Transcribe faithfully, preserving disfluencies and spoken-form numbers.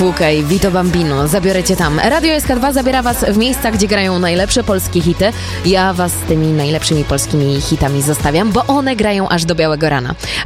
Fuka i Vito Bambino. Zabiorę cię tam. Radio S K dwa zabiera was w miejsca, gdzie grają najlepsze polskie hity. Ja was z tymi najlepszymi polskimi hitami zostawiam, bo one grają aż do białego rana.